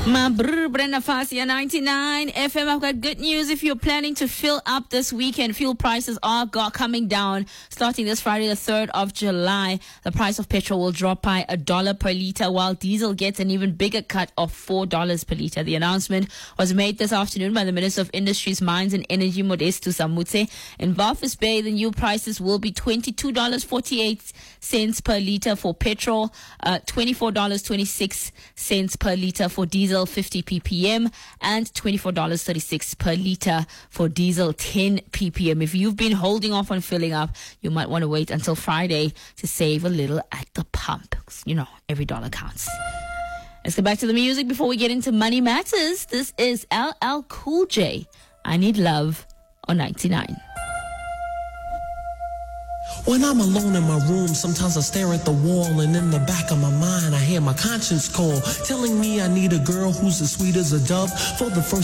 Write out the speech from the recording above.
Brenda Fassia, 99 FM. I've got good news. If you're planning to fill up this weekend, fuel prices are coming down. Starting this Friday, the 3rd of July, the price of petrol will drop by $1 per litre, while diesel gets an even bigger cut of $4 per litre. The announcement was made this afternoon by the Minister of Industries, Mines and Energy, Modesto Samutse. In Walvis Bay, the new prices will be $22.48 per litre for petrol, $24.26 per litre for diesel 50 ppm, and $24.36 per litre for diesel 10 ppm. If you've been holding off on filling up, you might want to wait until Friday to save a little at the pump. You know, every dollar counts. Let's get back to the music before we get into Money Matters. This is LL Cool J, I Need Love, on 99. When I'm alone in my room, sometimes I stare at the wall, and in the back of my mind, I hear my conscience call, telling me I need a girl who's as sweet as a dove. For the first